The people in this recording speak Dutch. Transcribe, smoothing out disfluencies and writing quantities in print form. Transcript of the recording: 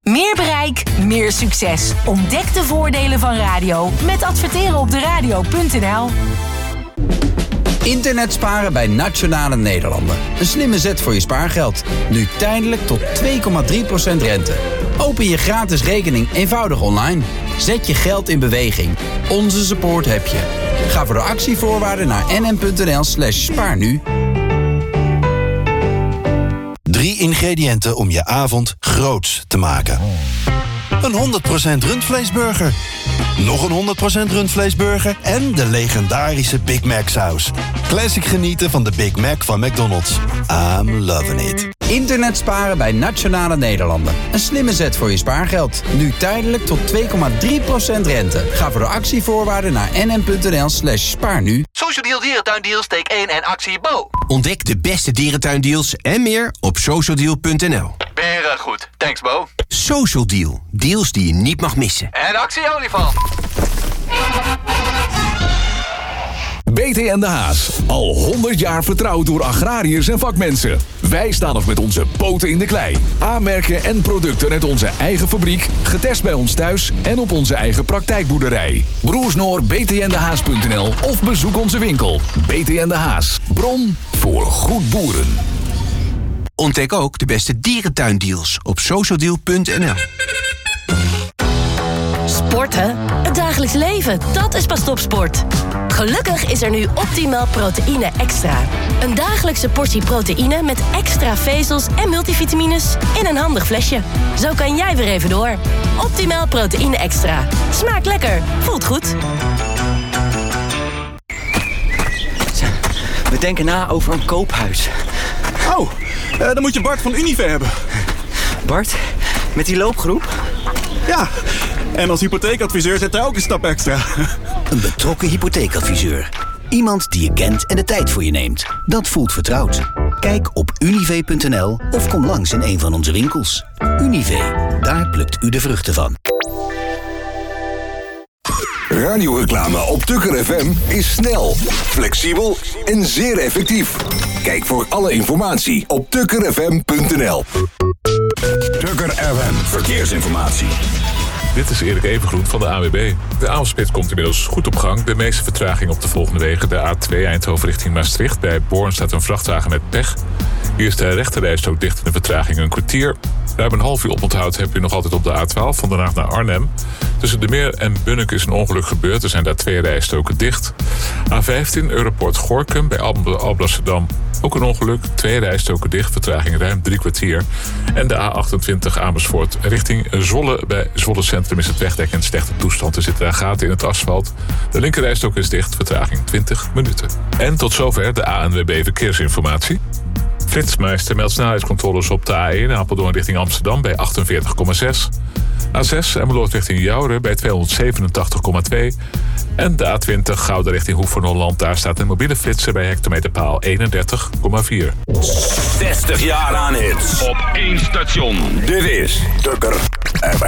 Meer bereik, meer succes. Ontdek de voordelen van radio met adverteren op de radio.nl. Internet sparen bij Nationale Nederlanden. Een slimme zet voor je spaargeld. Nu tijdelijk tot 2,3% rente. Open je gratis rekening eenvoudig online. Zet je geld in beweging. Onze support heb je. Ga voor de actievoorwaarden naar nm.nl/spaarnu. 3 ingrediënten om je avond groots te maken. Een 100% rundvleesburger. Nog een 100% rundvleesburger en de legendarische Big Mac saus. Classic genieten van de Big Mac van McDonald's. I'm loving it. Internet sparen bij Nationale Nederlanden. Een slimme zet voor je spaargeld. Nu tijdelijk tot 2,3% rente. Ga voor de actievoorwaarden naar nm.nl/spaarnu. Social Deal Dierentuindeals, steek 1 en actie Bo. Ontdek de beste dierentuindeals en meer op socialdeal.nl. Beren goed. Thanks Bo. Social Deal. Deals die je niet mag missen. En actie olifant. BT en de Haas. Al 100 jaar vertrouwd door agrariërs en vakmensen. Wij staan nog met onze poten in de klei. Aanmerken en producten uit onze eigen fabriek. Getest bij ons thuis en op onze eigen praktijkboerderij. Broersnoor btndehaas.nl of bezoek onze winkel. BT en de Haas. Bron voor goed boeren. Ontdek ook de beste dierentuindeals op socialdeal.nl. Sporten? Het dagelijks leven, dat is pas topsport. Gelukkig is er nu Optimal Proteïne Extra. Een dagelijkse portie proteïne met extra vezels en multivitamines in een handig flesje. Zo kan jij weer even door. Optimal Proteïne Extra. Smaakt lekker, voelt goed. We denken na over een koophuis. Oh, dan moet je Bart van Unive hebben. Bart? Met die loopgroep? Ja, en als hypotheekadviseur zet hij ook een stap extra. Een betrokken hypotheekadviseur. Iemand die je kent en de tijd voor je neemt. Dat voelt vertrouwd. Kijk op unive.nl of kom langs in een van onze winkels. Unive, daar plukt u de vruchten van. Radioreclame op Tukker FM is snel, flexibel en zeer effectief. Kijk voor alle informatie op tukkerfm.nl. Tukker FM Verkeersinformatie. Dit is Erik Evengroen van de ANWB. De avondspits komt inmiddels goed op gang. De meeste vertraging op de volgende wegen. De A2 Eindhoven richting Maastricht. Bij Born staat een vrachtwagen met pech. Hier is de rechterrijstrook dicht en de vertraging een kwartier. Ruim een half uur oponthoud heb je nog altijd op de A12 van Den Haag naar Arnhem. Tussen De Meer en Bunnik is een ongeluk gebeurd. Er zijn daar 2 rijstroken dicht. A15 Europoort Gorinchem bij Alblasserdam. Ook een ongeluk, 2 rijstroken dicht, vertraging ruim 3 kwartier. En de A28 Amersfoort richting Zwolle. Bij Zwolle Centrum is het wegdek in slechte toestand. Er zitten daar gaten in het asfalt. De linkerrijstrook is dicht, vertraging 20 minuten. En tot zover de ANWB Verkeersinformatie. Flitsmeister meldt snelheidscontroles op de A1 Apeldoorn richting Amsterdam bij 48,6. A6 Emmeloord richting Jouren bij 287,2. En de A20 Gouda richting Hoek van Holland. Daar staat een mobiele flitser bij hectometerpaal 31,4. 60 jaar aan hits. Op 1 station. Dit is Tukker FM.